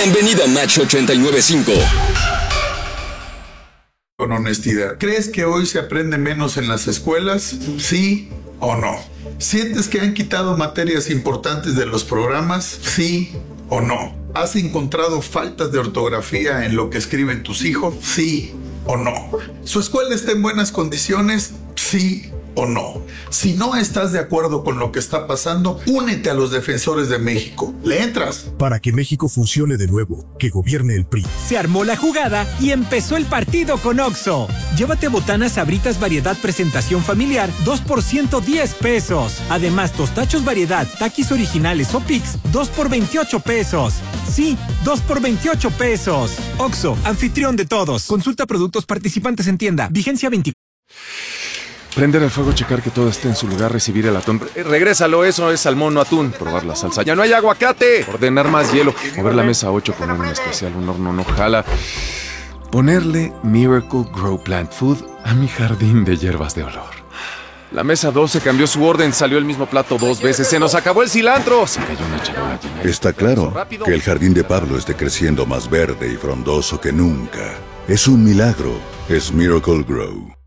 Bienvenido a Match 89.5. Con honestidad, ¿crees que hoy se aprende menos en las escuelas? ¿Sí o no? ¿Sientes que han quitado materias importantes de los programas? ¿Sí o no? ¿Has encontrado faltas de ortografía en lo que escriben tus hijos? ¿Sí o no? ¿Su escuela está en buenas condiciones? ¿Sí o no? Si no estás de acuerdo con lo que está pasando, únete a los Defensores de México. ¿Le entras? Para que México funcione de nuevo, que gobierne el PRI. Se armó la jugada y empezó el partido con Oxxo. Llévate botanas Sabritas variedad presentación familiar, 2 por 110 pesos. Además, tostachos variedad, Takis originales o Pix, 2 por 28 pesos. Sí, 2 por 28 pesos. Oxxo, anfitrión de todos. Consulta productos participantes en tienda. Vigencia 24. Prender el fuego, checar que todo esté en su lugar, recibir el atún. Regrésalo, eso es salmón, no atún. Probar la salsa. ¡Ya no hay aguacate! Ordenar más hielo. Mover la mesa 8, poner un especial, un horno no jala. Ponerle Miracle Grow Plant Food a mi jardín de hierbas de olor. La mesa 12 cambió su orden, salió el mismo plato 2 veces. ¡Se nos acabó el cilantro! Se cayó una charola llena. Está claro que el jardín de Pablo esté creciendo más verde y frondoso que nunca. Es un milagro. Es Miracle Grow.